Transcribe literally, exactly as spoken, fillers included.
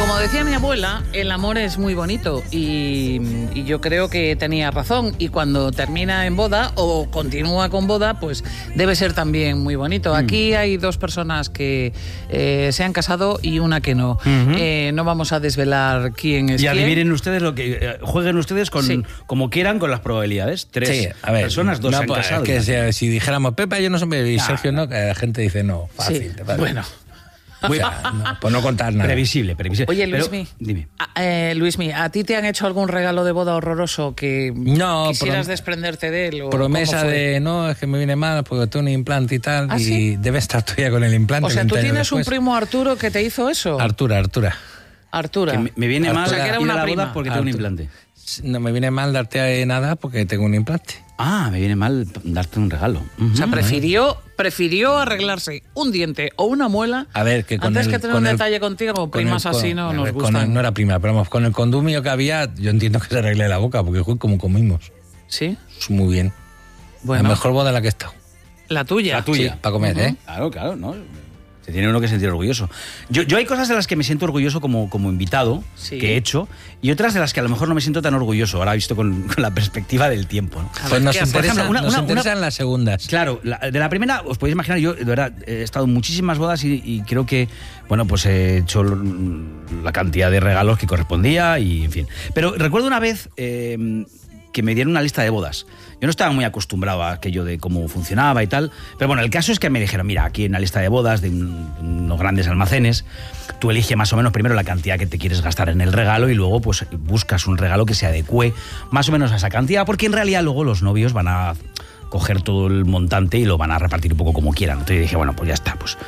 como decía mi abuela, el amor es muy bonito y, y yo creo que tenía razón. Y cuando termina en boda o continúa con boda, pues debe ser también muy bonito. Mm. Aquí hay dos personas que eh, se han casado y una que no. Uh-huh. Eh, no vamos a desvelar quién es y quién. Y adivinen ustedes lo que... Eh, jueguen ustedes con, sí. como quieran con las probabilidades. Tres sí, a ver, personas, dos no, se han pues, casado. Que si, si dijéramos Pepa, yo no sé, y Sergio no, que la gente dice no, fácil. Sí, vale. bueno... O sea, no, pues no contar nada. Previsible, previsible. Oye, Luismi, dime. Eh, Luismi, ¿a ti te han hecho algún regalo de boda horroroso que no, quisieras prom- desprenderte de él? O promesa de, no, es que me viene mal porque tengo un implante y tal, ¿Ah, y sí? debes estar todavía con el implante. O sea, ¿tú tienes después. un primo Arturo que te hizo eso? Artura, Artura. Artura. Que me, me viene Artura. mal o sea, que era ir una a la prima. boda porque Artura. tengo un implante. No me viene mal darte nada porque tengo un implante. Ah, me viene mal darte un regalo. Uh-huh. O sea, prefirió, prefirió arreglarse un diente o una muela a ver, que con antes el, que tener con un el, detalle contigo. Con primas el, así con, no ver, nos con gustan. El, no era prima, pero vamos, con el condumio que había, yo entiendo que se arregle la boca, porque fue como comimos. ¿Sí? Muy bien. Bueno. La mejor boda en la que he estado. La tuya. La tuya. Sí, para comer, uh-huh. ¿eh? Claro, claro, ¿no? Se tiene uno que sentir orgulloso. Yo, yo hay cosas de las que me siento orgulloso como, como invitado, sí. que he hecho, y otras de las que a lo mejor no me siento tan orgulloso, ahora visto con, con la perspectiva del tiempo, ¿no? Pues nos interesan interesa, una, una, interesa las segundas. Claro, la, de la primera, os podéis imaginar, yo de verdad he estado en muchísimas bodas y, y creo que, bueno, pues he hecho la cantidad de regalos que correspondía y, en fin. Pero recuerdo una vez... Eh, que me dieron una lista de bodas. Yo no estaba muy acostumbrado a aquello de cómo funcionaba y tal, pero bueno, el caso es que me dijeron, mira, aquí hay una lista de bodas de un, unos grandes almacenes, tú eliges más o menos primero la cantidad que te quieres gastar en el regalo y luego pues buscas un regalo que se adecue más o menos a esa cantidad, porque en realidad luego los novios van a coger todo el montante y lo van a repartir un poco como quieran. Entonces dije, bueno, pues ya está, pues